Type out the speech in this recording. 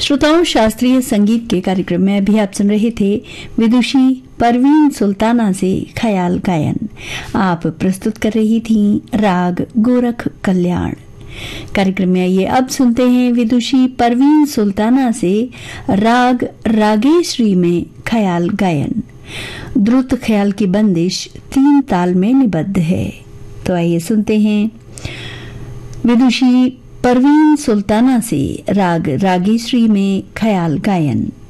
श्रोताओं, शास्त्रीय संगीत के कार्यक्रम में अभी आप सुन रहे थे विदुषी परवीन सुल्ताना से ख्याल गायन। आप प्रस्तुत कर रही थीं राग गोरख कल्याण। कार्यक्रम में आइए अब सुनते हैं विदुषी परवीन सुल्ताना से राग रागेश्वरी में ख्याल गायन। द्रुत ख्याल की बंदिश 3 ताल में निबद्ध है। तो आइए सुनते हैं विदुषी परवीन सुल्ताना से राग रागेश्वरी में ख्याल गायन।